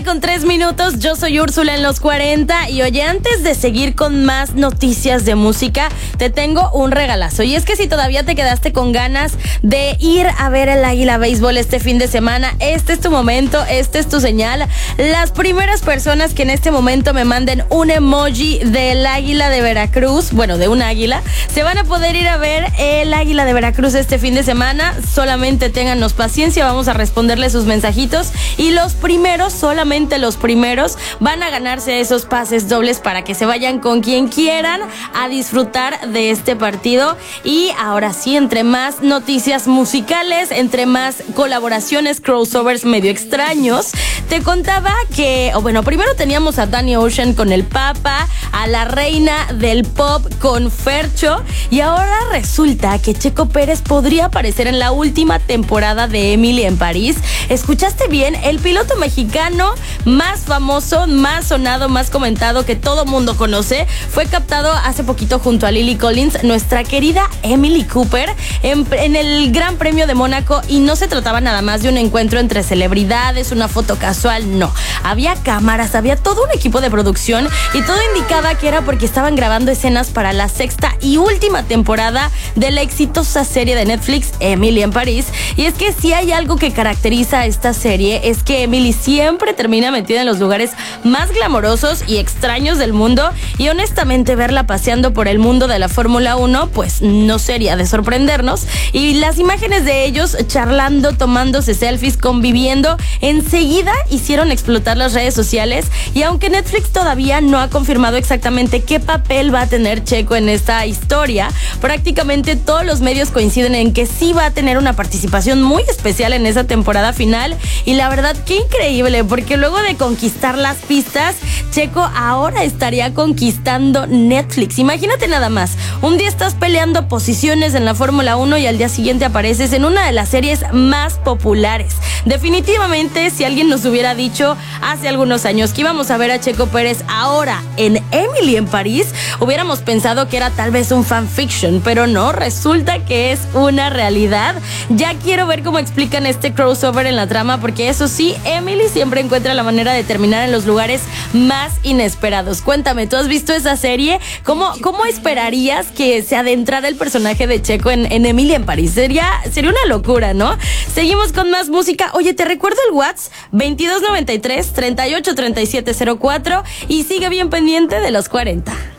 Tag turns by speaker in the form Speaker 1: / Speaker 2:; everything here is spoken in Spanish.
Speaker 1: 9:03. Yo soy Úrsula en los 40. Y oye, antes de seguir con más noticias de música, te tengo un regalazo. Y es que si todavía te quedaste con ganas de ir a ver el Águila Béisbol este fin de semana, este es tu momento, este es tu señal. Las primeras personas que en este momento me manden un emoji del Águila de Veracruz, bueno, de un águila, se van a poder ir a ver el Águila de Veracruz este fin de semana. Solamente téngannos paciencia, vamos a responderle sus mensajitos. Y los primeros, solamente los primeros, van a ganarse esos pases dobles para que se vayan con quien quieran a disfrutar de este partido. Y ahora sí, entre más noticias musicales, entre más colaboraciones, crossovers medio extraños, te contaba que, bueno, primero teníamos a Danny Ocean con el Papa, a la reina del pop con Fercho, y ahora resulta que Checo Pérez podría aparecer en la última temporada de Emily en París. ¿Escuchaste bien? El piloto mexicano más famoso, más sonado, más comentado, que todo mundo conoce, fue captado hace poquito junto a Lily Collins, nuestra querida Emily Cooper, en el Gran Premio de Mónaco. Y no se trataba nada más de un encuentro entre celebridades, una foto casual, no. Había cámaras, había todo un equipo de producción y todo indicaba que era porque estaban grabando escenas para la sexta y última temporada de la exitosa serie de Netflix, Emily en París. Y es que si hay algo que caracteriza a esta serie, es que Emily siempre termina metida en los lugares más glamorosos y extraños del mundo, y honestamente verla paseando por el mundo de la Fórmula 1 pues no sería de sorprendernos. Y las imágenes de ellos charlando, tomándose selfies, conviviendo, enseguida hicieron explotar las redes sociales. Y aunque Netflix todavía no ha confirmado exactamente qué papel va a tener Checo en esta historia, prácticamente todos los medios coinciden en que sí va a tener una participación muy especial en esa temporada final. Y la verdad, qué increíble, porque luego de conquistar las pistas, Checo ahora estaría conquistando Netflix. Imagínate nada más, un día estás peleando posiciones en la Fórmula 1 y al día siguiente apareces en una de las series más populares. Definitivamente, si alguien nos hubiera dicho hace algunos años que íbamos a ver a Checo Pérez ahora en Emily en París, hubiéramos pensado que era tal vez un fanfiction, pero no, resulta que es una realidad. Ya quiero ver cómo explican este crossover en la trama, porque eso sí, Emily siempre encuentra la manera de terminar en los lugares más inesperados. Cuéntame, ¿tú has visto esa serie? ¿Cómo esperarías que se adentrara el personaje de Checo en Emily en París? Sería una locura, ¿no? Seguimos con más música. Oye, te recuerdo el WhatsApp 2293 383704 y sigue bien pendiente de los 40.